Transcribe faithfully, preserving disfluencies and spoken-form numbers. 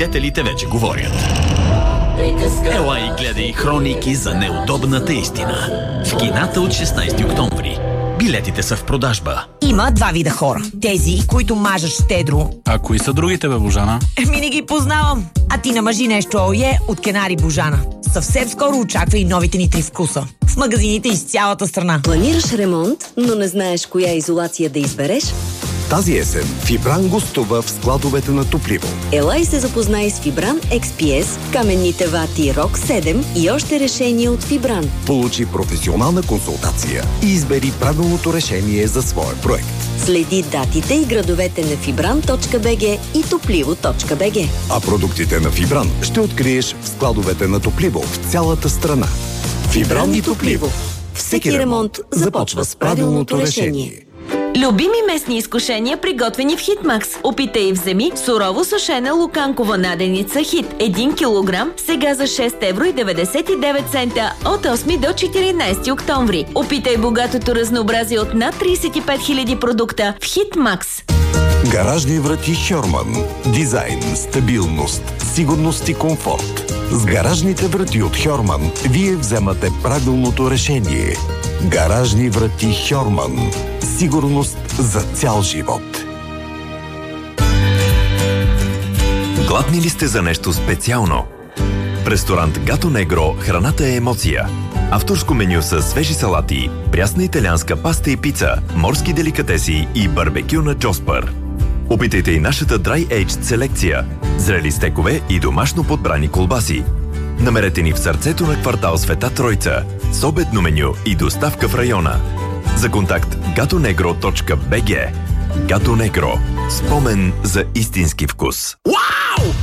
свидетелите вече говорят. Ела и гледай хроники за неудобната истина. В кината от шестнайсети октомври. Билетите са в продажба. Има два вида хора. Тези, които мажат щедро. А кои са другите, бе, Божана? Еми, не ги познавам. А ти намажи нещо ое от Кенари Божана. Съвсем скоро очаква и новите ни три вкуса. В магазините из цялата страна. Планираш ремонт, но не знаеш коя изолация да избереш? Тази есен Фибран гостува в складовете на Топливо. Ела и се запознай с Фибран Екс Пи Ес, каменните вати Рок седем и още решения от Фибран. Получи професионална консултация и избери правилното решение за своя проект. Следи датите и градовете на фибран точка би джи и топливо точка би джи. А продуктите на Фибран ще откриеш в складовете на Топливо в цялата страна. Фибран и Топливо. Всеки ремонт започва с правилното решение. Любими местни изкушения, приготвени в Хитмакс. Опитай и вземи сурово сушена луканкова наденица Хит. един килограм, сега за шест евро и деветдесет и девет цента от осми до четиринайсети октомври. Опитай богатото разнообразие от над трийсет и пет хиляди продукта в Хитмакс. Гаражни врати Хьорман. Дизайн, стабилност, сигурност и комфорт. С гаражните врати от Хьорман вие вземате правилното решение. Гаражни врати Хьорман. Сигурност за цял живот. Гладни ли сте за нещо специално? В ресторант Гато Негро храната е емоция. Авторско меню с свежи салати, прясна италианска паста и пица, морски деликатеси и барбекю на Джоспър. Опитайте и нашата Dry Aged селекция, зрели стекове и домашно подбрани колбаси. Намерете ни в сърцето на квартал Света Тройца, с обедно меню и доставка в района. За контакт гато негро точка би джи. Гато Негро. Спомен за истински вкус. Вау!